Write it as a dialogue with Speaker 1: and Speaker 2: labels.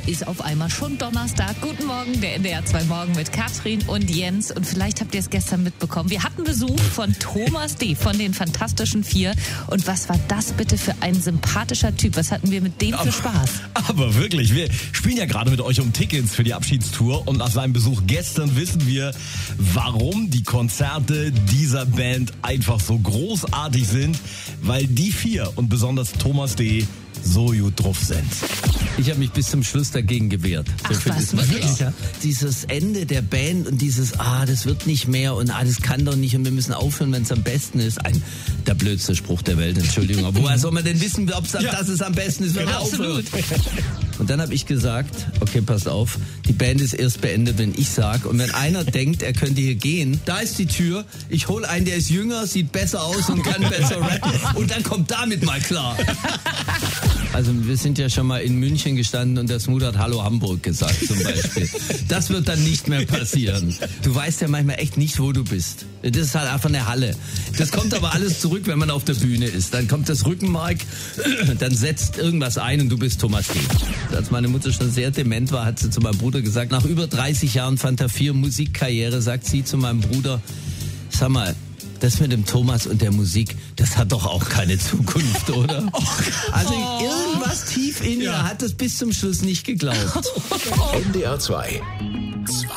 Speaker 1: ist auf einmal schon Donnerstag. Guten Morgen, der NDR 2 Morgen mit Katrin und Jens. Und vielleicht habt ihr es gestern mitbekommen. Wir hatten Besuch von Thomas D. von den Fantastischen Vier. Und was war das bitte für ein sympathischer Typ? Was hatten wir mit dem für Spaß?
Speaker 2: Aber wirklich, wir spielen ja gerade mit euch um Tickets für die Abschiedstour. Und nach seinem Besuch gestern wissen wir, warum die Konzerte dieser Band einfach so großartig sind. Weil die vier und besonders Thomas D. so gut drauf sind.
Speaker 3: Ich habe mich bis zum Schluss dagegen gewehrt.
Speaker 1: Ach, was, wirklich?
Speaker 3: Ja. Dieses Ende der Band und dieses, das wird nicht mehr und das kann doch nicht und wir müssen aufhören, wenn es am besten ist. Der blödste Spruch der Welt, Entschuldigung. Aber woher soll man denn wissen, ob es am besten ist, wenn man aufhört? Und dann habe ich gesagt, okay, passt auf, die Band ist erst beendet, wenn ich sag. Und wenn einer denkt, er könnte hier gehen, da ist die Tür, ich hole einen, der ist jünger, sieht besser aus und kann besser rappen. Und dann kommt damit mal klar. Also wir sind ja schon mal in München gestanden und der Smooth hat Hallo Hamburg gesagt zum Beispiel. Das wird dann nicht mehr passieren. Du weißt ja manchmal echt nicht, wo du bist. Das ist halt einfach eine Halle. Das kommt aber alles zurück, wenn man auf der Bühne ist. Dann kommt das Rückenmark, dann setzt irgendwas ein und du bist Thomas D. Als meine Mutter schon sehr dement war, hat sie zu meinem Bruder gesagt, nach über 30 Jahren Fanta 4 Musikkarriere, sagt sie zu meinem Bruder, sag mal, das mit dem Thomas und der Musik, das hat doch auch keine Zukunft, oder? Also irgendwas tief in ihr hat das bis zum Schluss nicht geglaubt.
Speaker 4: NDR 2.